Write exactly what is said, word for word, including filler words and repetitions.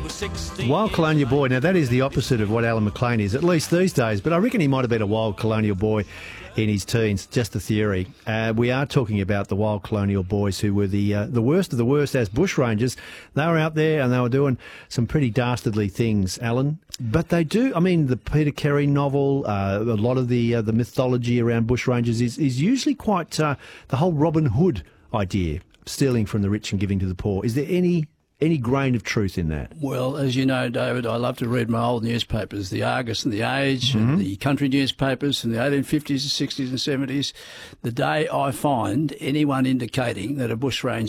Wild colonial boy. Now, that is the opposite of what Alan McLean is, at least these days. But I reckon he might have been a wild colonial boy in his teens, just a theory. Uh, we are talking about the wild colonial boys who were the uh, the worst of the worst as bushrangers. They were out there and they were doing some pretty dastardly things, Alan. But they do, I mean, the Peter Carey novel, uh, a lot of the uh, the mythology around bushrangers is, is usually quite uh, the whole Robin Hood idea, stealing from the rich and giving to the poor. Is there any any grain of truth in that? Well, as you know, David, I love to read my old newspapers, the Argus and the Age, Mm-hmm. and the country newspapers from the eighteen fifties, sixties and seventies. The day I find anyone indicating that a bushranger